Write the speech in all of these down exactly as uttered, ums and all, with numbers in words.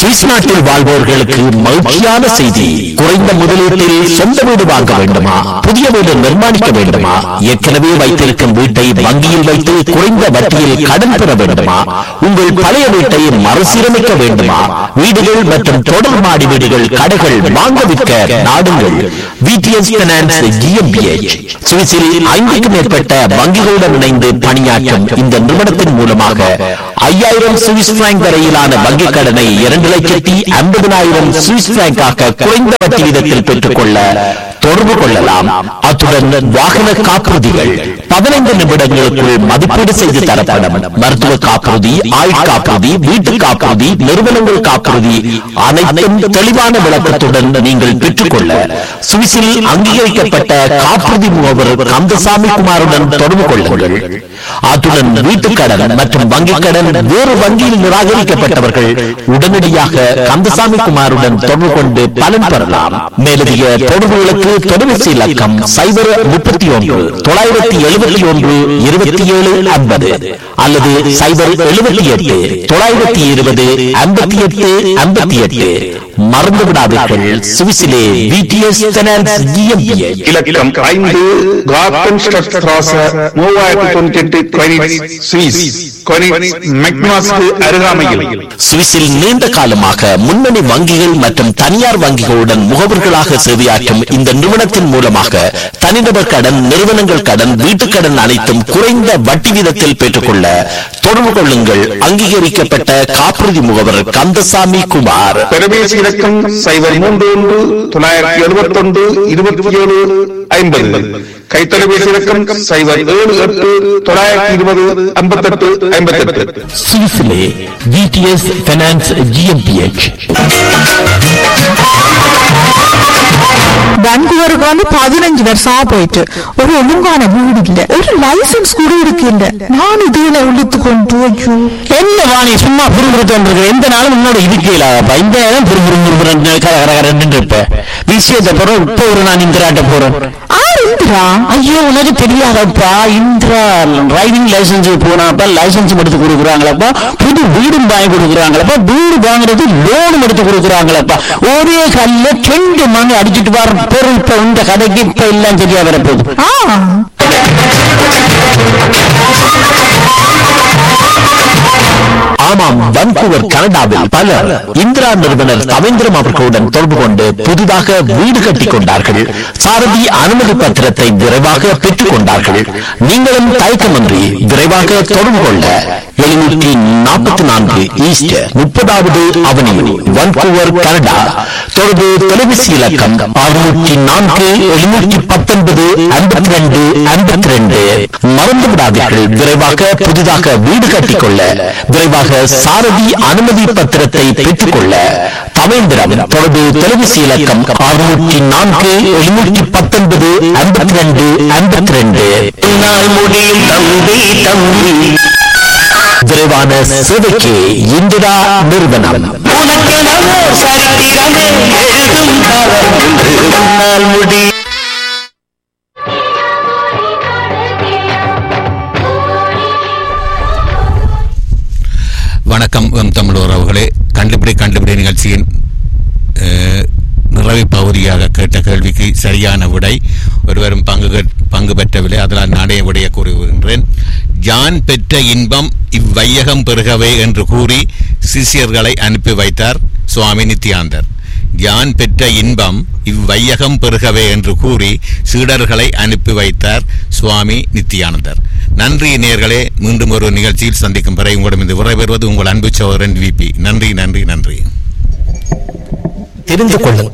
Swiss நாட்டில் வாழ்வோர்களுக்கு மகிழ்ச்சியான செய்தி. குறைந்த முதலீட்டில் சொந்த வீடு வாங்க வேண்டுமா? புதிய வீடு நிர்மாணிக்க வேண்டுமா? ஏற்கனவே வைத்திருக்கும் வீட்டை வங்கியில் வைத்து குறைந்த வட்டியில் கடன் பெற வேண்டுமா? உங்கள் பழைய வீட்டை மறுசீரமைக்க வேண்டுமா? வீடுகள் மற்றும் தொடர் மாடி வீடுகள், கடைகள் வாங்க விற்க நாடுங்கள் விடிஎஸ் பைனான்ஸ் ஜிஎம்பிஎச். சுவிஸில் ஐந்துக்கும் மேற்பட்ட வங்கிகளுடன் இணைந்து பணியாற்றும் இந்த நிறுவனத்தின் மூலமாக ஐயாயிரம் சுவிஸ் பிராங்க் வரையிலான வங்கிக் கடனை இரண்டு லட்சத்தி ஐம்பதினாயிரம் சுவிஸ் பிராங்காக குறைந்த வட்டி வீதத்தில் பெற்றுக்கொள்ள தொடர்பு கொள்ளலாம். அத்துடன் வாகன காப்புறுதிகள் பதினைந்து நிமிடங்களுக்குள் மதிப்பீடு செய்து தரப்படும். மருத்துவ காப்புறுதி, ஆயுள் காப்புறுதி, வீட்டு காப்புறுதி, நிறுவனங்கள் காப்புறுதி அனைத்தும் தெளிவான விளக்கத்துடன் நீங்கள் பெற்றுக்கொள்ள சுவிஸில் அங்கீகரிக்கப்பட்ட காப்புறுதி முகவர் கந்தசாமி குமாருடன் தொடர்பு கொள்ளுங்கள். அத்துடன் வீட்டுக் கடன் மற்றும் வங்கிக் கடன் வேறு வங்கியில் நிராகரிக்கப்பட்டவர்கள் உடனடியாக கந்தசாமி குமாருடன் தொடர்பு கொண்டு பலன் பெறலாம். மேலதிக தொடர்புகளுக்கு தொலைபேசி இலக்கம் சைபர் முப்பத்தி ஒன்று தொள்ளாயிரத்தி எழுபத்தி ஒன்று இருபத்தி ஏழு ஐம்பது அல்லது சைபர் எழுபத்தி எட்டு தொள்ளாயிரத்தி இருபது ஐம்பத்தி எட்டு ஐம்பத்தி எட்டு. மறந்து விடாதீர்கள், சுவிஸிலே விடிஎஸ் பைனான்ஸ் ஜிஎம்பிஎச். இலக்கம் ஐந்து கார்டன் ஸ்ட்ராஸ மூவாயிரத்தி தொண்ணூத்தி எட்டு கொனிட்ஸ் சுவிஸ். கொனிட்ஸ் மெக்னாஸ்க்கு அருகாமையில். சுவிஸில் நீண்ட காலமாக முன்னணி வங்கிகள் மற்றும் தனியார் வங்கிகளுடன் முகவர்களாக சேவையாற்றும் இந்த நிறுவனத்தின் மூலமாக தனிநபர் கடன், நிறுவனங்கள் கடன், வீட்டுக் கடன் அனைத்தும் குறைந்த வட்டி வீதத்தில் பெற்றுக்கொள்ள தொடர்பு கொள்ளுங்கள். அங்கீகரிக்கப்பட்ட காப்புறுதி முகவர் கந்தசாமி குமார். தொலைபேசி இலக்கம் சைபர் மூன்று ஒன்று தொள்ளாயிரத்தி எழுபத்தி ஒன்று இருபத்தி ஏழு ஐம்பது. கைத்தொலைபேசி இலக்கம் சைபர் ஏழு எட்டு தொள்ளாயிரத்தி இருபது ஐம்பத்தி எட்டு ஐம்பத்தி எட்டு. சுவிஸிலே விடிஎஸ் பைனான்ஸ் ஜிஎம்பிஎச். வான்கூவருக்கு வந்து பதினஞ்சு வருஷமா போயிட்டு ஒரு ஒழுங்கான வீடு இல்ல, ஒரு லைசன்ஸ் கூட இருக்கு இல்ல. நான் இதுல உள்ளித்து கொண்டு ஐயோ என்ன வாணி சும்மா புரிஞ்சுட்டு எந்த நாளும் முன்னோட இருக்கல இந்த நேரம் புரிஞ்சு இருப்ப விஷயத்தை போறோம். இப்ப ஒரு நான் இந்திராட்ட போறேன். இந்திரா? ஐயோ உனக்கு தெரியாதப்பா, இந்திரா டிரைவிங் லைசன்ஸ் போனாப்பா லைசன்ஸ் எடுத்து கொடுக்குறாங்களப்பா, புது வீடும் வாங்கி கொடுக்குறாங்களப்பா, வீடு வாங்குறது லோனும் எடுத்து கொடுக்குறாங்களப்பா. ஒரே கல்ல ரெண்டு மணி அடிச்சுட்டு வர பொருள் இப்ப இந்த கதைக்கு இப்ப எல்லாம் சரியா வரப்போகுது. ஆமாம், வான்கூவர் கனடாவில் பலர் இந்திரா நிறுவனர் ரவீந்திரம் அவர்களுடன் தொடர்பு கொண்டு புதிதாக வீடு கட்டிக் கொண்டார்கள். சாரதி அனுமதி பத்திரத்தை விரைவாக பெற்றுக் கொண்டார்கள். நீங்களும் தயக்கமின்றி விரைவாக தொடர்பு கொள்ள எழுநூற்றி நாற்பத்தி நான்கு ஈஸ்ட் முப்பதாவது அவனியூ, வான்கூவர் கனடா. தொடர்பு தொலைபேசி இலக்கம் அறுநூற்றி நான்கு எழுநூற்றி பத்தொன்பது ஐம்பத்தி ரெண்டு ஐம்பத்தி ரெண்டு. மறந்து விடாதீர்கள், விரைவாக புதிதாக வீடு கட்டிக்கொள்ள விரைவாக சாரதி அனுமதி பத்திரத்தை பெற்றுக் கொள்ள தவேந்திரம். தொடர்பு தொலைபேசி இலக்கம் அறுநூற்றி நான்கு எழுநூற்றி பத்தொன்பது ஐம்பத்தி ரெண்டு ஐம்பத்தி ரெண்டு. முடியும் தம்பி தம்பி விரைவான சேவைக்கு இந்திரா நிறுவனம். முடி வணக்கம் தமிழ் உறவுகளே. கண்டுபிடி கண்டுபிடி நிகழ்ச்சியின் நிறைவு பகுதியாக கேட்ட கேள்விக்கு சரியான விடை ஒருவரும் பங்கு பங்கு பெற்றவில்லை. அதனால் நானே விடைய கூறுகின்றேன். ஜான் பெற்ற இன்பம் இவ்வையகம் பெருகவே என்று கூறி சிஷ்யர்களை அனுப்பி வைத்தார் சுவாமி நித்யானந்தர். ஜான் பெற்ற இன்பம் இவ்வையகம் பெருகவே என்று கூறி சீடர்களை அனுப்பி வைத்தார் சுவாமி நித்யானந்தர். நன்றி நேயர்களே. மீண்டும் ஒரு நிகழ்ச்சியில் சந்திக்கும் வரை உங்களிடம் இந்த விடைபெறுவது உங்கள் அன்பு சகோதரன் விபி. நன்றி நன்றி நன்றி. தெரிந்து கொள்ளுங்கள்.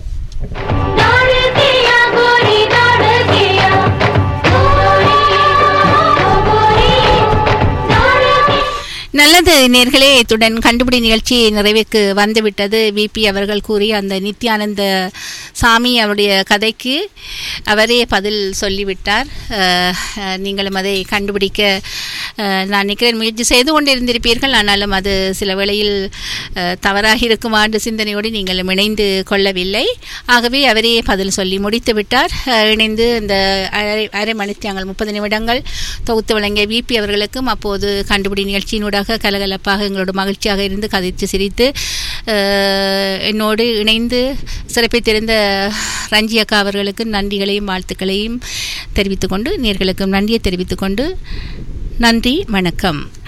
நல்லது நேர்களே, இத்துடன் கண்டுபிடி நிகழ்ச்சி நிறைவுக்கு வந்துவிட்டது. விபி அவர்கள் கூறிய அந்த நித்யானந்த சாமி அவருடைய கதைக்கு அவரே பதில் சொல்லிவிட்டார். நீங்களும் அதை கண்டுபிடிக்க நான் நினைக்கிறேன் முயற்சி செய்து கொண்டிருந்திருப்பீர்கள். ஆனாலும் அது சில வேளையில் தவறாக இருக்குமா என்ற சிந்தனையோடு நீங்கள் இணைந்து கொள்ளவில்லை. ஆகவே அவரே பதில் சொல்லி முடித்து விட்டார். இணைந்து இந்த அரை அரை மணித்தியாங்கள் முப்பது நிமிடங்கள் தொகுத்து வழங்கிய விபி அவர்களுக்கும் அப்போது கண்டுபிடி நிகழ்ச்சியினூடாக கலகலப்பாக எங்களோட மகிழ்ச்சியாக இருந்து கதைத்து சிரித்து என்னோடு இணைந்து சிறப்பித்திருந்த ரஞ்சி அக்கா அவர்களுக்கு நன்றிகளையும் வாழ்த்துக்களையும் தெரிவித்துக்கொண்டு நேயர்களுக்கும் நன்றியை தெரிவித்துக்கொண்டு நன்றி, வணக்கம்.